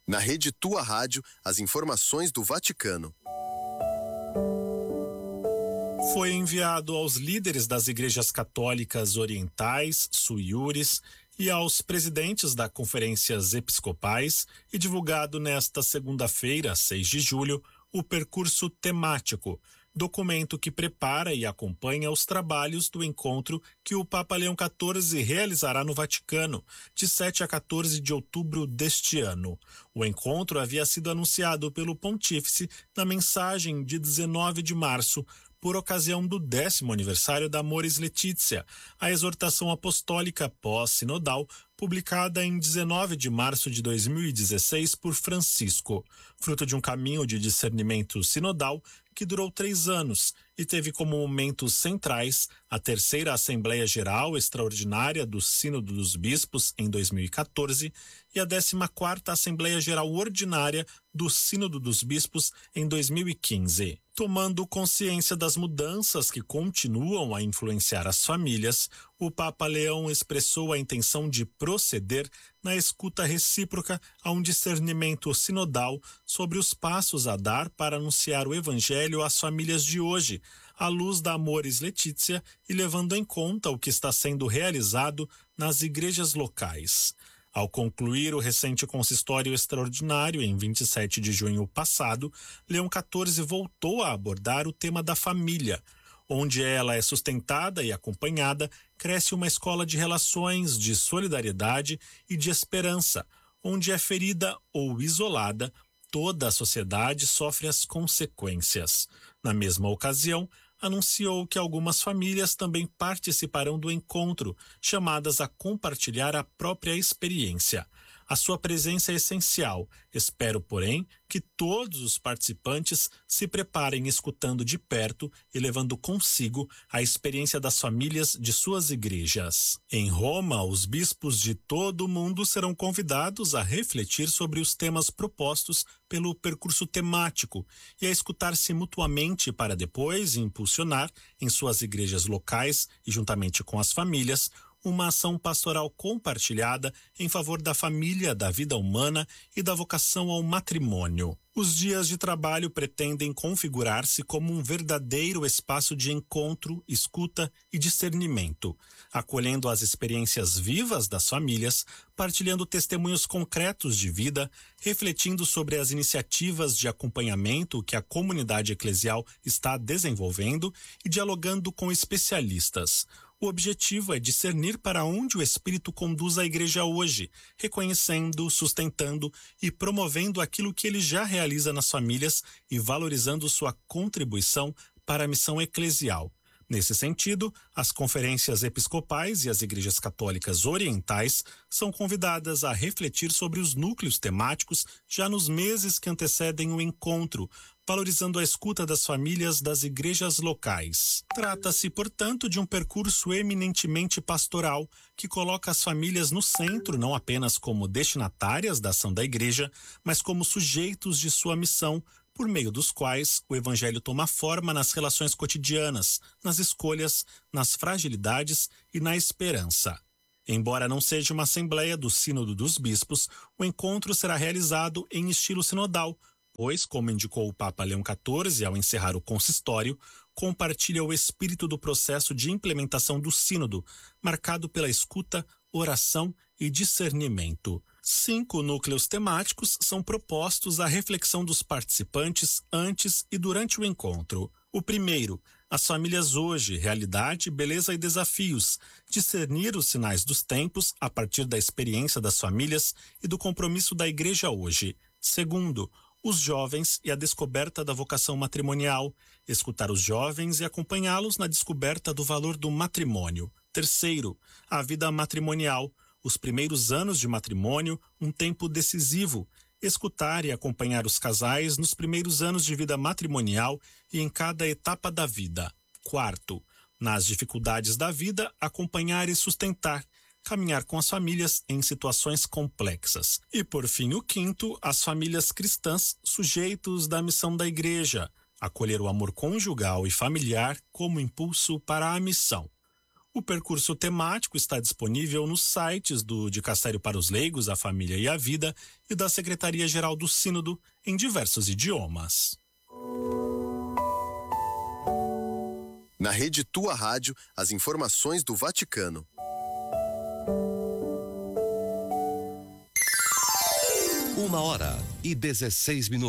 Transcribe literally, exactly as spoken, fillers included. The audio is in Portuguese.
Na rede Tua Rádio, as informações do Vaticano. Foi enviado aos líderes das igrejas católicas orientais, suiures, e aos presidentes das conferências episcopais e divulgado nesta segunda-feira, seis de julho, o percurso temático, documento que prepara e acompanha os trabalhos do encontro que o Papa Leão quatorze realizará no Vaticano, de sete a quatorze de outubro deste ano. O encontro havia sido anunciado pelo Pontífice na mensagem de dezenove de março, por ocasião do décimo aniversário da Amoris Laetitia, a exortação apostólica pós-sinodal, publicada em dezenove de março de dois mil e dezesseis por Francisco, fruto de um caminho de discernimento sinodal que durou três anos e teve como momentos centrais a terceira Assembleia Geral Extraordinária do Sínodo dos Bispos em dois mil e quatorze e a décima quarta Assembleia Geral Ordinária do Sínodo dos Bispos em dois mil e quinze. Tomando consciência das mudanças que continuam a influenciar as famílias, o Papa Leão expressou a intenção de proceder na escuta recíproca a um discernimento sinodal sobre os passos a dar para anunciar o Evangelho às famílias de hoje, à luz da Amoris Laetitia e levando em conta o que está sendo realizado nas igrejas locais. Ao concluir o recente consistório extraordinário em vinte e sete de junho passado, Leão quatorze voltou a abordar o tema da família. Onde ela é sustentada e acompanhada, cresce uma escola de relações, de solidariedade e de esperança. Onde é ferida ou isolada, toda a sociedade sofre as consequências. Na mesma ocasião, anunciou que algumas famílias também participarão do encontro, chamadas a compartilhar a própria experiência. A sua presença é essencial. Espero, porém, que todos os participantes se preparem escutando de perto e levando consigo a experiência das famílias de suas igrejas. Em Roma, os bispos de todo o mundo serão convidados a refletir sobre os temas propostos pelo percurso temático e a escutar-se mutuamente para depois impulsionar em suas igrejas locais e juntamente com as famílias uma ação pastoral compartilhada em favor da família, da vida humana e da vocação ao matrimônio. Os dias de trabalho pretendem configurar-se como um verdadeiro espaço de encontro, escuta e discernimento, acolhendo as experiências vivas das famílias, partilhando testemunhos concretos de vida, refletindo sobre as iniciativas de acompanhamento que a comunidade eclesial está desenvolvendo e dialogando com especialistas. O objetivo é discernir para onde o Espírito conduz a igreja hoje, reconhecendo, sustentando e promovendo aquilo que ele já realiza nas famílias e valorizando sua contribuição para a missão eclesial. Nesse sentido, as conferências episcopais e as igrejas católicas orientais são convidadas a refletir sobre os núcleos temáticos já nos meses que antecedem o encontro, valorizando a escuta das famílias das igrejas locais. Trata-se, portanto, de um percurso eminentemente pastoral que coloca as famílias no centro não apenas como destinatárias da ação da igreja, mas como sujeitos de sua missão, por meio dos quais o Evangelho toma forma nas relações cotidianas, nas escolhas, nas fragilidades e na esperança. Embora não seja uma assembleia do Sínodo dos Bispos, o encontro será realizado em estilo sinodal, pois, como indicou o Papa Leão quatorze ao encerrar o consistório, compartilha o espírito do processo de implementação do Sínodo, marcado pela escuta, oração e discernimento. Cinco núcleos temáticos são propostos à reflexão dos participantes antes e durante o encontro. O primeiro, as famílias hoje, realidade, beleza e desafios, discernir os sinais dos tempos a partir da experiência das famílias e do compromisso da igreja hoje. Segundo, os jovens e a descoberta da vocação matrimonial, escutar os jovens e acompanhá-los na descoberta do valor do matrimônio. Terceiro, a vida matrimonial, os primeiros anos de matrimônio, um tempo decisivo, escutar e acompanhar os casais nos primeiros anos de vida matrimonial e em cada etapa da vida. Quarto, nas dificuldades da vida, acompanhar e sustentar, caminhar com as famílias em situações complexas. E por fim, o quinto, as famílias cristãs, sujeitos da missão da igreja, acolher o amor conjugal e familiar como impulso para a missão. O percurso temático está disponível nos sites do Dicastério para os Leigos, a Família e a Vida e da Secretaria-Geral do Sínodo em diversos idiomas. Na rede Tua Rádio, as informações do Vaticano. Uma hora e dezesseis minutos.